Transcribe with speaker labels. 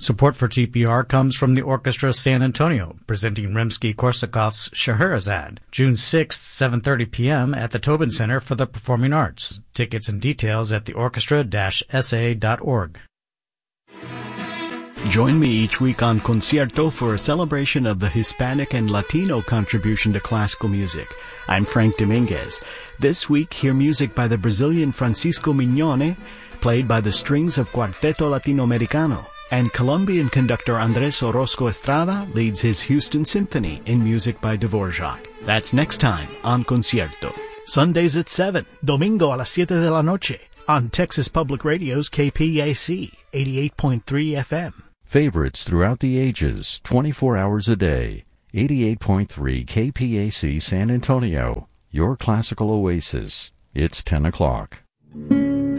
Speaker 1: Support for TPR comes from the Orchestra San Antonio, presenting Rimsky-Korsakov's Scheherazade, June 6th, 7:30 p.m. at the Tobin Center for the Performing Arts. Tickets and details at theorchestra-sa.org.
Speaker 2: Join me each week on Concierto for a celebration of the Hispanic and Latino contribution to classical music. I'm Frank Dominguez. This week, hear music by the Brazilian Francisco Mignone, played by the strings of Quarteto Latinoamericano, and Colombian conductor Andrés Orozco Estrada leads his Houston Symphony in music by Dvorak. That's next time on Concierto.
Speaker 3: Sundays at 7, domingo a las 7 de la noche, on Texas Public Radio's KPAC 88.3 FM.
Speaker 4: Favorites throughout the ages, 24 hours a day. 88.3 KPAC San Antonio, your classical oasis. It's 10 o'clock.